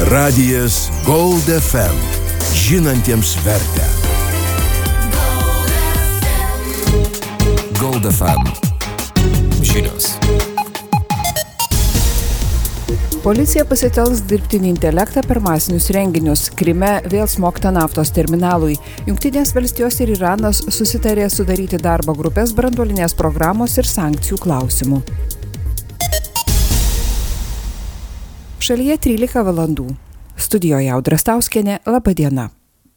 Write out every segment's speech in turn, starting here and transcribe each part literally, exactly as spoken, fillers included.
Radijas Gold F M. Žinantiems vertę. Gold F M. Žinios. Policija pasitelks dirbtinį intelektą per masinius renginius. Kryme vėl smogta naftos terminalui. Jungtinės valstijos ir Iranas susitarė sudaryti darbo grupės branduolinės programos ir sankcijų klausimų. Šalyje trylika valandų. Studijoje Audra Stauskienė, laba diena.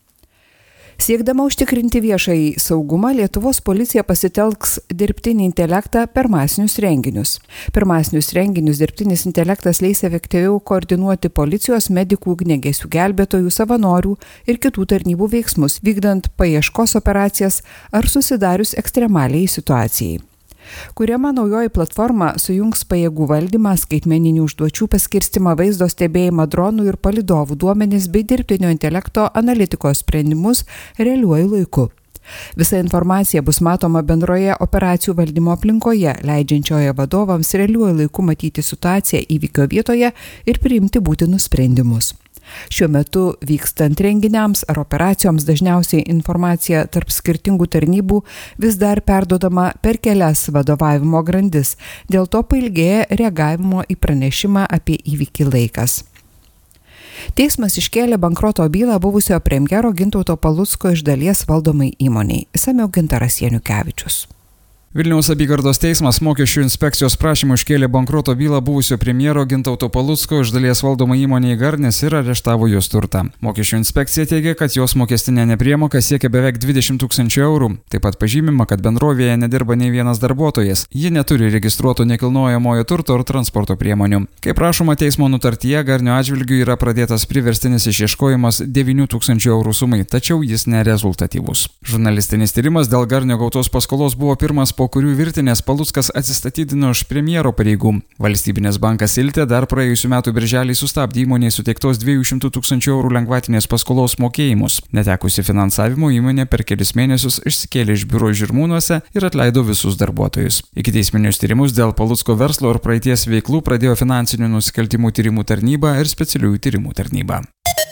Siekdama užtikrinti viešąjį saugumą, Lietuvos policija pasitelks dirbtinį intelektą per masinius renginius. Per masinius renginius dirbtinis intelektas leis efektyviau koordinuoti policijos, medikų, ugniagesių gelbėtojų, savanorių ir kitų tarnybų veiksmus, vykdant paieškos operacijas ar susidarius ekstremaliai situacijai. Kuriama naujoji platforma sujungs pajėgų valdymą, skaitmeninių užduočių paskirstimą, vaizdo stebėjimą, dronų ir palydovų duomenis bei dirbtinio intelekto analitikos sprendimus realiuoju laiku. Visa informacija bus matoma bendroje operacijų valdymo aplinkoje, leidžiančioje vadovams realiuoju laiku matyti situaciją įvykio vietoje ir priimti būtinus sprendimus. Šiuo metu vykstant renginiams ar operacijoms dažniausiai informacija tarp skirtingų tarnybų vis dar perduodama per kelias vadovavimo grandis, dėl to pailgėja reagavimo į pranešimą apie įvykį laikas. Teismas iškėlė bankroto bylą buvusio premjero Gintauto Palucko iš dalies valdomai įmonei. Išsamiau Gintaras Janukevičius. Vilniaus apygardos teismas mokesčių inspekcijos prašymu iškėlė bankroto bylą buvusio premjero Gintauto Palucko iš dalies valdomą įmonę Garnis ir areštavo jos turtą. Mokesčių inspekcija teigia, kad jos mokestinė nepriemoka siekia beveik dvidešimt tūkstančių eurų. Taip pat pažymima, kad bendrovėje nedirba nei vienas darbuotojas. Ji neturi registruoto nekilnojamojo turto ar transporto priemonių. Kaip prašoma teismo nutartyje, Garnio atžvilgiu yra pradėtas priverstinis išieškojimas devynių tūkstančių eurų sumai, tačiau jis nerezultatyvus. Žurnalistinis tyrimas dėl Garnio gautos paskolos buvo pirmas, po kurių virtinės Paluckas atsistatydino iš premjero pareigų. Valstybinės bankas Iltė dar praėjusių metų birželį sustabdė įmonei suteiktos dviejų šimtų tūkstančių eurų lengvatinės paskolos mokėjimus. Netekusi finansavimo įmonė per kelis mėnesius išsikėlė iš biuro Žirmūnuose ir atleido visus darbuotojus. Ikiteisminius tyrimus dėl Palucko verslo ir praeities veiklų pradėjo finansinių nusikaltimų tyrimų tarnyba ir specialiųjų tyrimų tarnyba.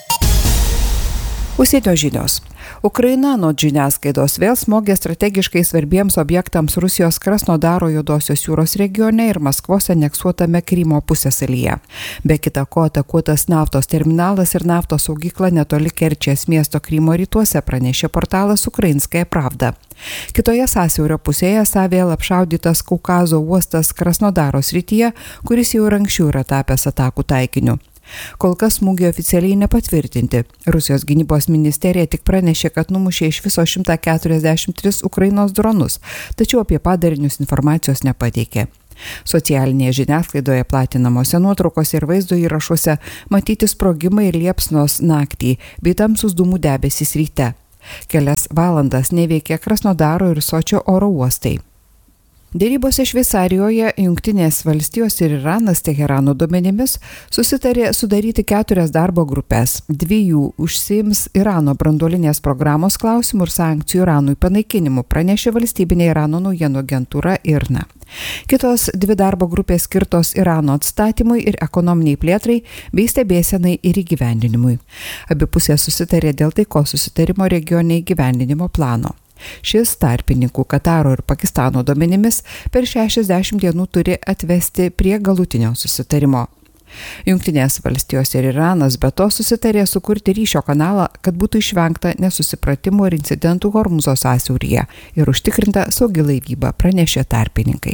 Užsienio žinios. Ukraina anot žiniasklaidos vėl smogė strategiškai svarbiems objektams Rusijos Krasnodaro Juodosios jūros regione ir Maskvos aneksuotame Krymo pusiasalyje. Be kita ko atakuotas naftos terminalas ir naftos saugykla netoli Kerčės miesto Krymo rytuose, pranešė portalas Ukrainskaja Pravda. Kitoje sąsiaurio pusėje esą vėl apšaudytas Kaukazo uostas Krasnodaro srityje, kuris jau ir anksčiau yra tapęs atakų taikiniu. Kol kas smūgiai oficialiai nepatvirtinti. Rusijos gynybos ministerija tik pranešė, kad numušė iš viso šimtą keturiasdešimt tris Ukrainos dronus, tačiau apie padarinius informacijos nepateikė. Socialinėje žiniasklaidoje platinamose nuotraukose ir vaizdo įrašuose matyti sprogimai ir liepsnos naktį, bei tamsūs dūmų debesys ryte. Kelias valandas neveikė Krasnodaro ir Sočio oro uostai. Dėrybose Šveicarijoje Jungtinės valstijos ir Iranas Teherano duomenimis susitarė sudaryti keturias darbo grupės. Dvi jų užsiims Irano branduolinės programos klausimų ir sankcijų Iranui panaikinimu, pranešė valstybinė Irano naujienų agentūra I R N A. Kitos dvi darbo grupės skirtos Irano atstatymui ir ekonominiai plėtrai bei stebėsenai ir įgyvendinimui. Abi pusės susitarė dėl taikos susitarimo regione įgyvendinimo plano. Šis tarpininkų Kataro ir Pakistano duomenimis per šešiasdešimt dienų turi atvesti prie galutinio susitarimo. Jungtinės valstijos ir Iranas be to susitarė sukurti ryšio kanalą, kad būtų išvengta nesusipratimų ir incidentų Hormuzo sąsiauryje ir užtikrinta saugi laivyba, pranešė tarpininkai.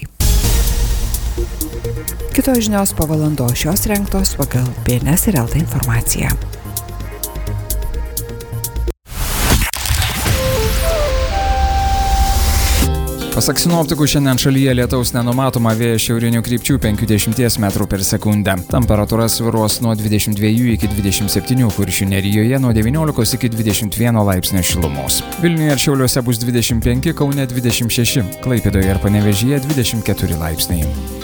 Kitos žinios po valandos šios rengtos pagal B N S ir L T informaciją. Pasak sinoptikų, šiandien šalyje lietaus nenumatoma, vėjas šiaurinių krypčių penkiasdešimt metrų per sekundę. Temperatūra svyruos nuo dvidešimt dviejų iki dvidešimt septynių, Kuršių nerijoje nuo devyniolikos iki dvidešimt vieno laipsnio šilumos. Vilniuje ir Šiauliuose bus dvidešimt penki, Kaune dvidešimt šeši, Klaipėdoje ir Panevėžyje dvidešimt keturi laipsniai.